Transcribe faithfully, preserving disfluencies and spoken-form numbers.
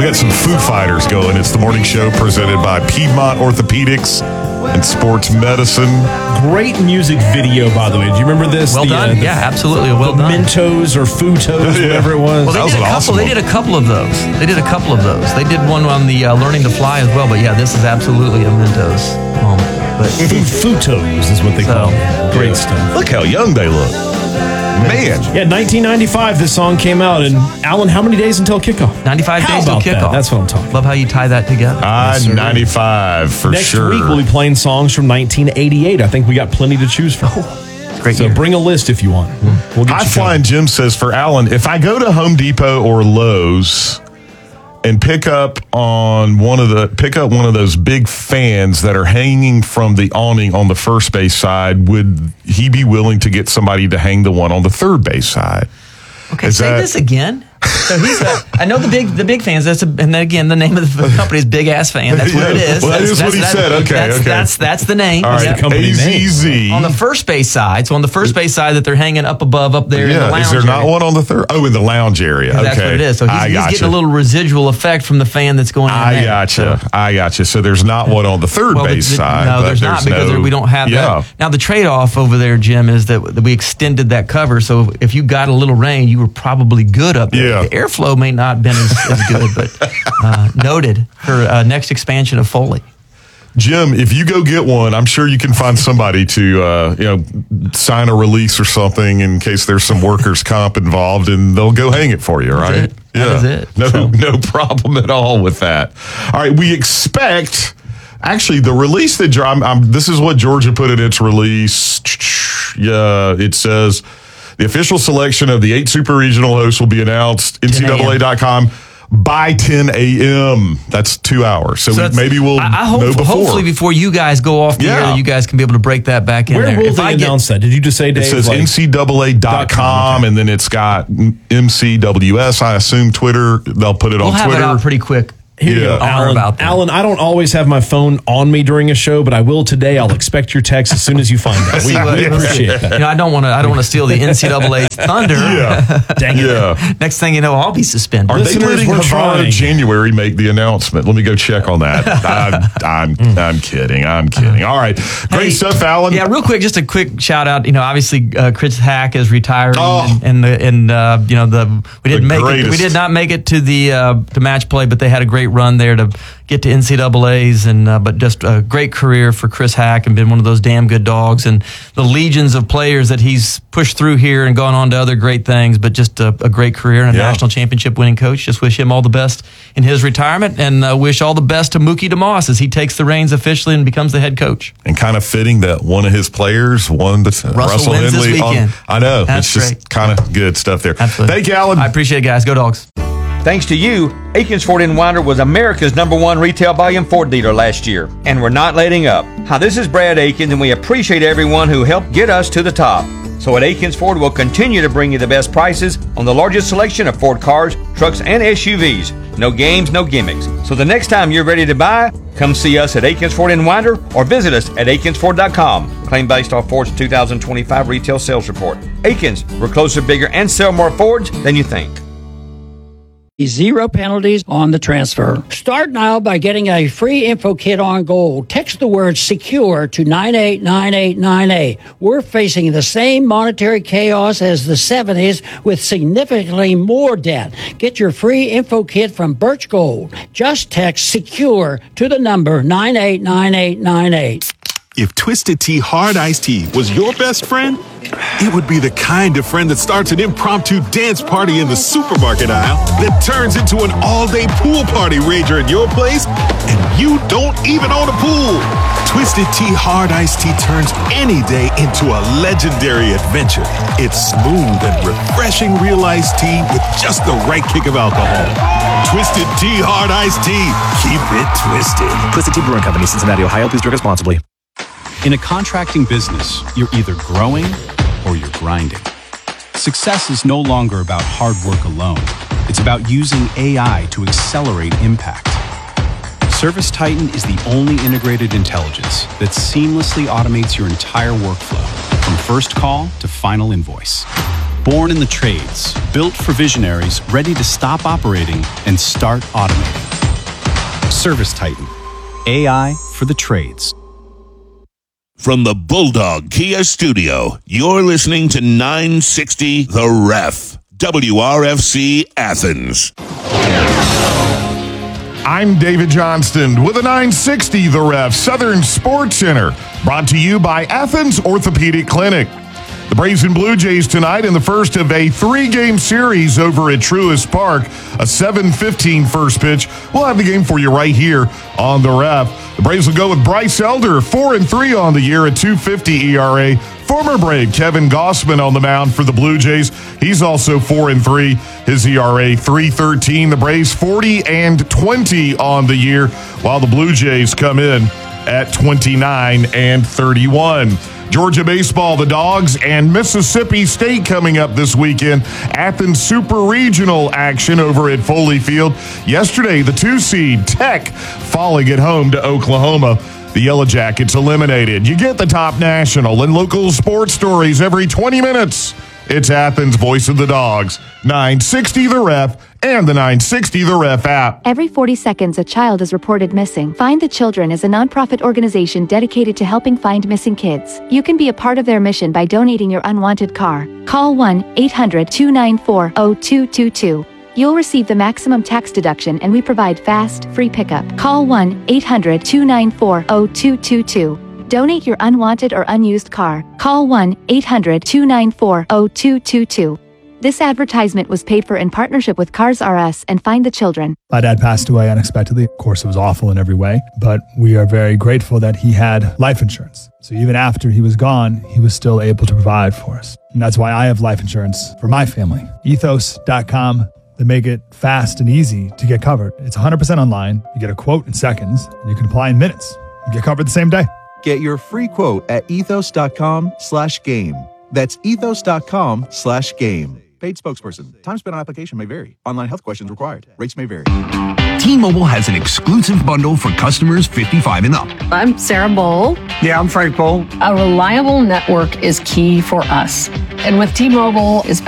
got some Foo Fighters going. It's the morning show presented by Piedmont Orthopedics and Sports Medicine. Great music video, by the way. Do you remember this? Well the, done. Uh, the, yeah, absolutely. Well the done. Mentos or Futos, Yeah. whatever it was. Well, they That was did a an couple. awesome They one. did a couple of those. They did a couple of those. They did one on the uh, learning to fly as well. But yeah, this is absolutely a Mentos moment. But Futos is what they So, call it. Great stuff. Look how young they look. Man. Yeah, nineteen ninety-five, this song came out. And Alan, how many days until kickoff? ninety-five How days till about that? kickoff. That's what I'm talking Love how you tie that together. I Yes, sir. ninety-five for Next sure. week, we'll be playing songs from nineteen eighty-eight. I think we got plenty to choose from. Great So year. bring a list if you want. We'll get High you Flying Jim says for Alan, if I go to Home Depot or Lowe's and pick up on one of the pick up one of those big fans that are hanging from the awning on the first base side, would he be willing to get somebody to hang the one on the third base side? Okay, Is say that- this again. So he's a, I know the big the big fans. That's a, and then again the name of the company is Big Ass Fan. That's what it Yeah, is. well, that that's, is what he that's, said. Okay, that's, okay. That's that's the name. All right, Yeah. the company A Z Z. On the first base side, so on the first base side that they're hanging up above up there in the Yeah, lounge is there not area. one on the third? Oh, in the lounge area. Okay, That's what it is. So he's, I he's gotcha. getting a little residual effect from the fan that's going in I there. gotcha. So- I gotcha. So there's not one on the third Well, the- base the- side. No, but there's not because no, there- we don't have yeah. that. Now, the trade-off over there, Jim, is that, that we extended that cover. So if you got a little rain, you were probably good up there. Yeah. The airflow may not have been as, as good, but uh, noted for uh, next expansion of Foley. Jim, if you go get one, I'm sure you can find somebody to, uh, you know, sign a release or something in case there's some workers' comp involved, and they'll go hang it for you, right? it. That is it. No, So- no problem at all with that. All right, we expect. Actually, the release that I'm, I'm, this is what Georgia put in its release. Yeah, it says the official selection of the eight super regional hosts will be announced N C double A dot com by ten a.m. That's two hours. So, So we, that's- maybe we'll I, I hope, know before. hopefully before you guys go off the Yeah. air, you guys can be able to break that back in Where there. will If they I get- announce that? Did you just say, Dave? It says like- N C double A dot com, okay. and then it's got M C W S. I assume Twitter. They'll put it We'll on have Twitter. it out pretty quick. Here you Yeah. go, On or Alan. about that. Alan, I don't always have my phone on me during a show, but I will today. I'll expect your text as soon as you find out. We, See what- we appreciate that. You know, I don't want to. I don't want to steal the N C double A's thunder. Yeah. Dang it. Yeah. Next thing you know, I'll be suspended. Are they Listeners, letting we're Havana trying. January make the announcement? Let me go check on that. I'm, I'm, I'm kidding. I'm kidding. All right. Great Hey, stuff, Alan. Yeah, real quick, just a quick shout out. You know, obviously, uh, Chris Hack is retiring, Oh. and, and the and uh, you know the we didn't The make it. greatest. We did not make it to the uh, to match play, but they had a great run there to get to N C double A's, and uh, but just a great career for Chris Hack, and been one of those damn good dogs, and the legions of players that he's pushed through here and gone on to other great things. But just a, a great career and a Yeah. national championship winning coach. Just wish him all the best in his retirement, and uh, wish all the best to Mookie DeMoss as he takes the reins officially and becomes the head coach. And kind of fitting that one of his players won the Russell, wins this Henley. on- weekend. I know. That's it's just great. kind of good stuff there. Absolutely. Thank you, Alan. I appreciate it, guys. Go Dogs. Thanks to you, Aikens Ford in Winder was America's number one retail volume Ford dealer last year, and we're not letting up. Hi, this is Brad Aikens, and we appreciate everyone who helped get us to the top. So at Aikens Ford, we'll continue to bring you the best prices on the largest selection of Ford cars, trucks, and S U Vs. No games, no gimmicks. So the next time you're ready to buy, come see us at Aikens Ford in Winder or visit us at Aikens Ford dot com. Claim based off Ford's two thousand twenty-five retail sales report. Aikens, we're closer, bigger, and sell more Fords than you think. Zero penalties on the transfer. Start now by getting a free info kit on gold. Text the word secure to nine eight nine eight nine eight. We're facing the same monetary chaos as the seventies with significantly more debt. Get your free info kit from Birch Gold. Just text secure to the number nine eight nine eight nine eight. If Twisted Tea Hard Iced Tea was your best friend, it would be the kind of friend that starts an impromptu dance party in the supermarket aisle that turns into an all-day pool party rager at your place, and you don't even own a pool. Twisted Tea Hard Iced Tea turns any day into a legendary adventure. It's smooth and refreshing real iced tea with just the right kick of alcohol. Twisted Tea Hard Iced Tea. Keep it twisted. Twisted Tea Brewing Company, Cincinnati, Ohio. Please drink responsibly. In a contracting business, you're either growing or you're grinding. Success is no longer about hard work alone. It's about using A I to accelerate impact. Service Titan is the only integrated intelligence that seamlessly automates your entire workflow, from first call to final invoice. born in the trades, built for visionaries ready to stop operating and start automating. Service Titan, A I for the trades. From the Bulldog Kia Studio, you're listening to nine sixty The Ref, W R F C Athens. I'm David Johnston with a nine sixty The Ref Southern Sports Center, brought to you by Athens Orthopedic Clinic. The Braves and Blue Jays tonight in the first of a three-game series over at Truist Park. A seven fifteen first pitch. We'll have the game for you right here on The Ref. The Braves will go with Bryce Elder, four and three on the year at two fifty E R A. Former Brave Kevin Gossman on the mound for the Blue Jays. He's also four and three. His E R A three thirteen. The Braves forty and twenty on the year, while the Blue Jays come in at twenty-nine and thirty-one. Georgia baseball, the Dogs, and Mississippi State coming up this weekend. Athens Super Regional action over at Foley Field. Yesterday, the two-seed Tech falling at home to Oklahoma. The Yellow Jackets eliminated. You get the top national and local sports stories every twenty minutes. It's Athens' Voice of the Dogs, nine sixty The Ref, and the nine sixty The Ref app. Every forty seconds, a child is reported missing. Find the Children is a nonprofit organization dedicated to helping find missing kids. You can be a part of their mission by donating your unwanted car. Call one eight hundred two nine four zero two two two. You'll receive the maximum tax deduction, and we provide fast, free pickup. Call one eight hundred two nine four zero two two two. Donate your unwanted or unused car. Call one eight hundred two nine four zero two two two. This advertisement was paid for in partnership with Cars R Us and Find the Children. My dad passed away unexpectedly. Of course, it was awful in every way, but we are very grateful that he had life insurance. So even after he was gone, he was still able to provide for us. And that's why I have life insurance for my family. ethos dot com. They make it fast and easy to get covered. It's one hundred percent online. You get a quote in seconds, and you can apply in minutes. You get covered the same day. Get your free quote at ethos.com slash game. That's ethos.com slash game. Paid spokesperson. Time spent on application may vary. Online health questions required. Rates may vary. T-Mobile has an exclusive bundle for customers fifty-five and up. I'm Sarah Bowl. Yeah, I'm Frank Bowl. A reliable network is key for us. And with T-Mobile, it's